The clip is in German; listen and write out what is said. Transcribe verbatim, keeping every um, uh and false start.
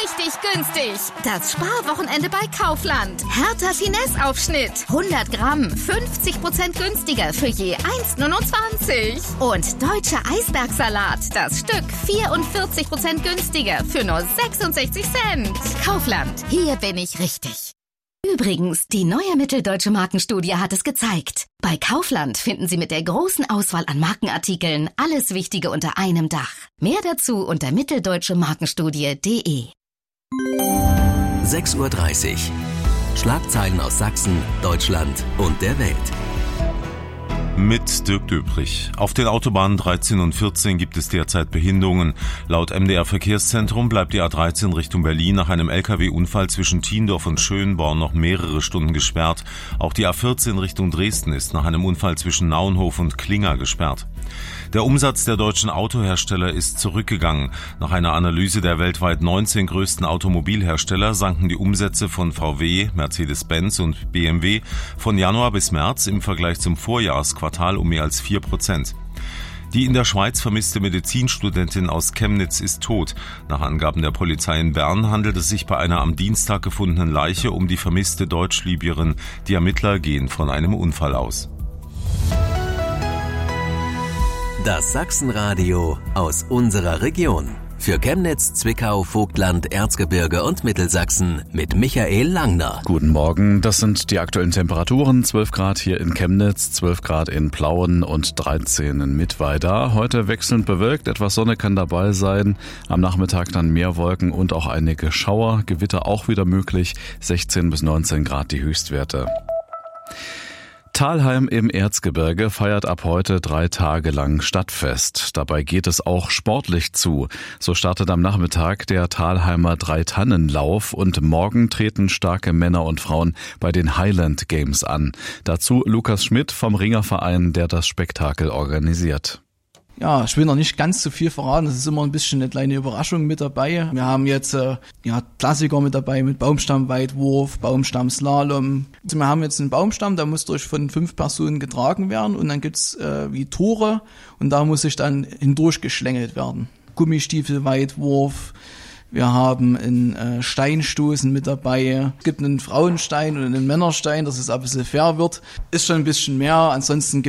richtig günstig. Das Sparwochenende bei Kaufland. Hertha Finesse-Aufschnitt. hundert Gramm, fünfzig Prozent günstiger für je eins Komma neunundzwanzig. Und deutscher Eisbergsalat. Das Stück vierundvierzig Prozent günstiger für nur sechsundsechzig Cent. Kaufland. Hier bin ich richtig. Übrigens, die neue Mitteldeutsche Markenstudie hat es gezeigt. Bei Kaufland finden Sie mit der großen Auswahl an Markenartikeln alles Wichtige unter einem Dach. Mehr dazu unter mitteldeutsche markenstudie punkt de. sechs Uhr dreißig. Schlagzeilen aus Sachsen, Deutschland und der Welt. Mit Dirk Döbrich. Auf den Autobahnen dreizehn und vierzehn gibt es derzeit Behinderungen. Laut M D R Verkehrszentrum bleibt die A dreizehn Richtung Berlin nach einem L K W-Unfall zwischen Thiendorf und Schönborn noch mehrere Stunden gesperrt. Auch die A vierzehn Richtung Dresden ist nach einem Unfall zwischen Naunhof und Klinger gesperrt. Der Umsatz der deutschen Autohersteller ist zurückgegangen. Nach einer Analyse der weltweit neunzehn größten Automobilhersteller sanken die Umsätze von V W, Mercedes-Benz und B M W von Januar bis März im Vergleich zum Vorjahresquartal um mehr als vier Prozent. Die in der Schweiz vermisste Medizinstudentin aus Chemnitz ist tot. Nach Angaben der Polizei in Bern handelt es sich bei einer am Dienstag gefundenen Leiche um die vermisste Deutsch-Libyerin. Die Ermittler gehen von einem Unfall aus. Das Sachsenradio aus unserer Region. Für Chemnitz, Zwickau, Vogtland, Erzgebirge und Mittelsachsen mit Michael Langner. Guten Morgen, das sind die aktuellen Temperaturen. zwölf Grad hier in Chemnitz, zwölf Grad in Plauen und dreizehn in Mittweida. Heute wechselnd bewölkt, etwas Sonne kann dabei sein. Am Nachmittag dann mehr Wolken und auch einige Schauer. Gewitter auch wieder möglich, sechzehn bis neunzehn Grad die Höchstwerte. Thalheim im Erzgebirge feiert ab heute drei Tage lang Stadtfest. Dabei geht es auch sportlich zu. So startet am Nachmittag der Thalheimer Drei-Tannen-Lauf und morgen treten starke Männer und Frauen bei den Highland Games an. Dazu Lukas Schmidt vom Ringerverein, der das Spektakel organisiert. Ja, ich will noch nicht ganz so viel verraten, es ist immer ein bisschen eine kleine Überraschung mit dabei. Wir haben jetzt äh, ja Klassiker mit dabei mit Baumstammweitwurf, Baumstammslalom. Also wir haben jetzt einen Baumstamm, der muss durch von fünf Personen getragen werden und dann gibt's äh, wie Tore und da muss sich dann hindurch geschlängelt werden. Gummistiefelweitwurf. Wir haben einen äh, Steinstoßen mit dabei. Es gibt einen Frauenstein und einen Männerstein, dass es ein bisschen fair wird. Ist schon ein bisschen mehr. Ansonsten gibt